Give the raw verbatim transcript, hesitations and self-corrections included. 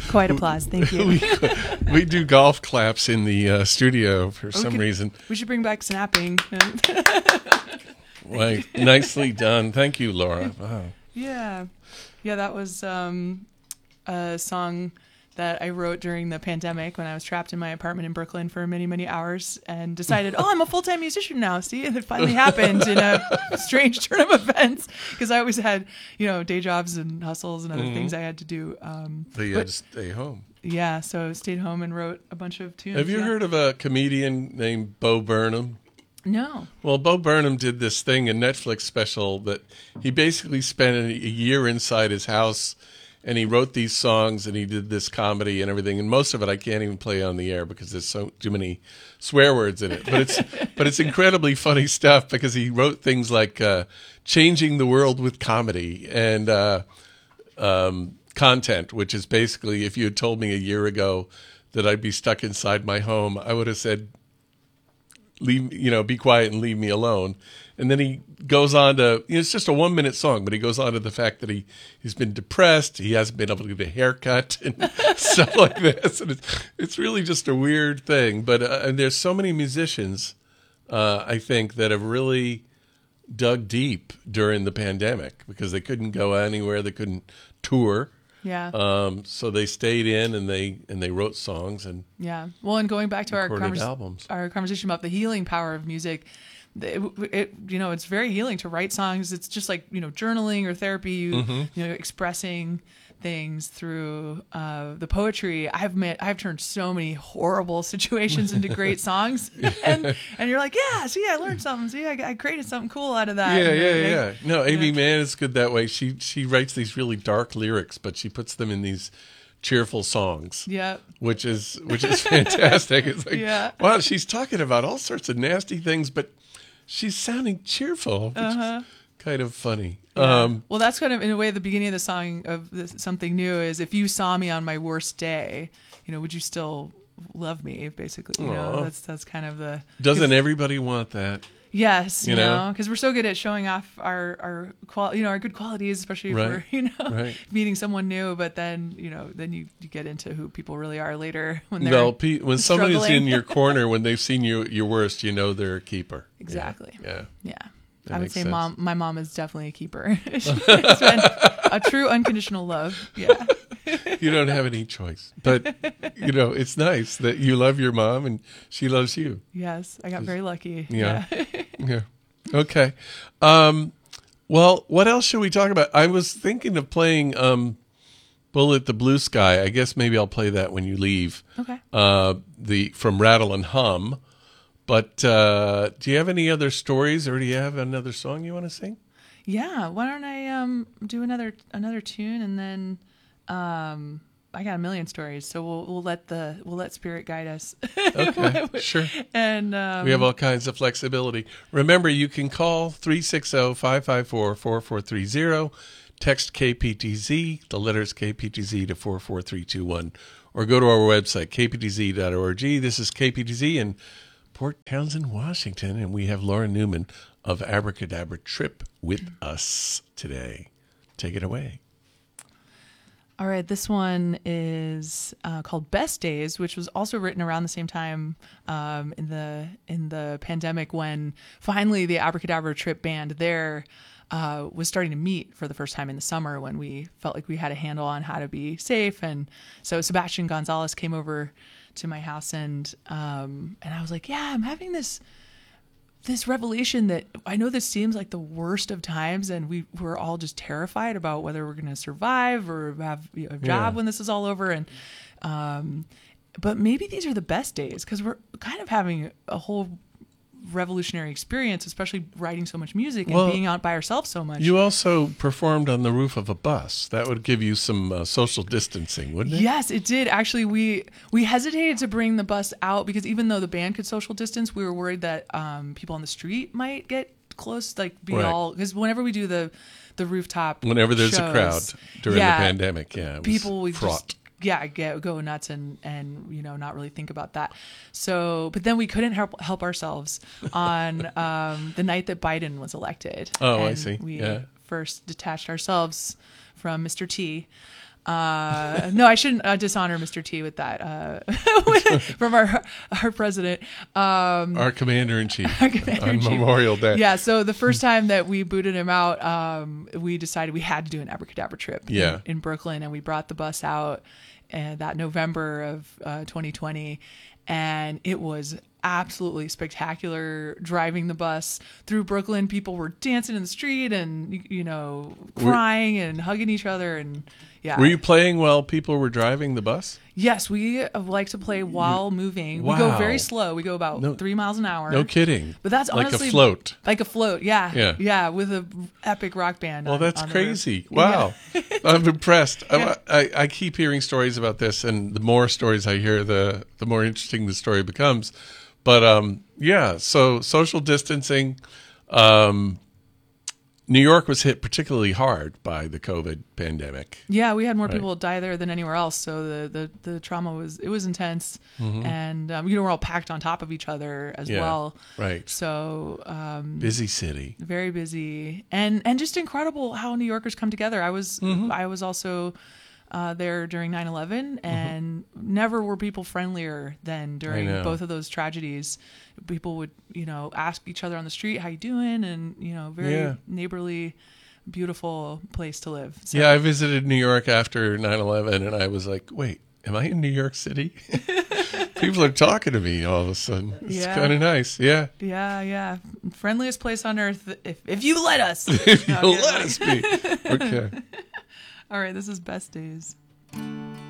Quiet applause. Thank you. we, we do golf claps in the uh, studio for some Okay. reason. We should bring back snapping. Like, nicely done. Thank you, Laura. Wow. Yeah. Yeah, that was um, a song that I wrote during the pandemic when I was trapped in my apartment in Brooklyn for many, many hours and decided, oh, I'm a full-time musician now. See, and it finally happened in a strange turn of events because I always had, you know, day jobs and hustles and other Mhm. things I had to do. Um, But you but- had to stay home. yeah, so I stayed home and wrote a bunch of tunes. Have you yeah. heard of a comedian named Bo Burnham? No. Well, Bo Burnham did this thing, a Netflix special, that he basically spent a year inside his house, and he wrote these songs, and he did this comedy and everything. And most of it I can't even play on the air because there's so too many swear words in it. But it's but it's incredibly funny stuff because he wrote things like uh, changing the world with comedy and uh, um, content, which is basically if you had told me a year ago that I'd be stuck inside my home, I would have said, leave, you know, be quiet and leave me alone. And then he goes on to, you know, it's just a one minute song, but he goes on to the fact that he, he's been depressed. He hasn't been able to get a haircut and stuff like this. And it's, it's really just a weird thing. But uh, and there's so many musicians, uh, I think, that have really dug deep during the pandemic because they couldn't go anywhere. They couldn't tour. Yeah. Um, so they stayed in and they and they wrote songs and Yeah. Well, and going back to our recorded convers- albums. our conversation about the healing power of music, it, it you know it's very healing to write songs. It's just like you know journaling or therapy. You, Mm-hmm. you know expressing things through uh, the poetry. I've met I've turned so many horrible situations into great songs, and and you're like, yeah, see, I learned something. See, I, I created something cool out of that. Yeah, And yeah, they- yeah. No, Amy yeah. Mann is good that way. She she writes these really dark lyrics, but she puts them in these cheerful songs, Yeah. which is which is fantastic. It's like, Yeah. wow, she's talking about all sorts of nasty things, but she's sounding cheerful, which Uh-huh. is kind of funny. Yeah. Um, well, that's kind of in a way the beginning of the song of this, something new is if you saw me on my worst day, you know, would you still love me? Basically, you know, Aw. that's that's kind of the doesn't everybody want that? yes, you, You know? know, because we're so good at showing off our our qual, you know, our good qualities, especially if Right. we're you know Right. meeting someone new. But then you know, then you, you get into who people really are later when they're Well, pe- when somebody's struggling. in your corner, when they've seen you your worst, you know they're a keeper. Exactly. Yeah. Yeah. That I would makes say sense. mom. My mom is definitely a keeper. She's been a true unconditional love. Yeah. You don't have any choice. But, you know, it's nice that you love your mom and she loves you. Yes, I got very lucky. Yeah. Yeah. Yeah. Okay. Um, well, what else should we talk about? I was thinking of playing um, Bullet the Blue Sky. I guess maybe I'll play that when you leave. Okay. Uh, the from Rattle and Hum. But uh, do you have any other stories or do you have another song you want to sing? Yeah. Why don't I um do another another tune and then um I got a million stories, so we'll we'll let the we'll let spirit guide us. Okay, sure. And um, We have all kinds of flexibility. Remember, you can call three six zero, five five four, four four three zero, text K P T Z, the letters K P T Z to four four three two one, or go to our website, k p t z dot org. This is K P T Z in Port Townsend, Washington, and we have Laura Newman of Abracadabra Trip with us today. Take it away. All right, this one is uh, called "Best Days," which was also written around the same time um, in the in the pandemic when finally the Abracadabra Trip band there uh, was starting to meet for the first time in the summer when we felt like we had a handle on how to be safe. And so Sebastian Gonzalez came over to my house and um, and I was like, yeah, I'm having this. this revelation that I know this seems like the worst of times and we we're all just terrified about whether we're going to survive or have you know, a job Yeah. when this is all over. And, um, but maybe these are the best days because we're kind of having a whole revolutionary experience, especially writing so much music and Well, being out by ourselves so much. You also performed on the roof of a bus. That would give you some uh, social distancing, wouldn't it? Yes, it did. Actually, we we hesitated to bring the bus out because even though the band could social distance, we were worried that um, people on the street might get close, like be Right. all because whenever we do the the rooftop, Whenever there's a shows, crowd during yeah, the pandemic, yeah, it was people would fraught. just yeah get go nuts and and you know not really think about that. So, but then we couldn't help help ourselves on um, the night that Biden was elected. Oh, I And see. We Yeah. first detached ourselves from Mister T. Uh, no, I shouldn't uh, dishonor Mister T with that. Uh, from our our president, um, our commander in chief, our commander on in chief. Memorial Day. Yeah. So the first time that we booted him out, um, we decided we had to do an abracadabra trip. Yeah. In, in Brooklyn, and we brought the bus out uh, that November of uh, twenty twenty, and it was absolutely spectacular driving the bus through Brooklyn. People were dancing in the street and, you know, crying were, and hugging each other. And yeah. Were you playing while people were driving the bus? Yes, we like to play while moving. Wow. We go very slow. We go about no, three miles an hour. No kidding. But that's like honestly a float. Like a float, yeah. Yeah. Yeah, with a epic rock band. Well, on, that's on crazy. Wow. Yeah. I'm impressed. Yeah. I, I, I keep hearing stories about this, and the more stories I hear, the, the more interesting the story becomes. But um, yeah, so social distancing. Um, New York was hit particularly hard by the COVID pandemic. Yeah, we had more right. people die there than anywhere else. So the the, the trauma was it was intense, mm-hmm. and um, you know we're all packed on top of each other as yeah, well. Right. So um, busy city, very busy, and and just incredible how New Yorkers come together. I was mm-hmm. I was also. Uh, there during nine eleven, and mm-hmm. never were people friendlier than during both of those tragedies. People would, you know, ask each other on the street, how you doing? And, you know, very yeah. neighborly, beautiful place to live. So. Yeah, I visited New York after nine eleven, and I was like, wait, am I in New York City? People are talking to me all of a sudden. It's yeah. kind of nice. Yeah. Yeah, yeah. Friendliest place on earth, if, if you let us. If no, you'll let us be. Okay. All right, this is Best Days.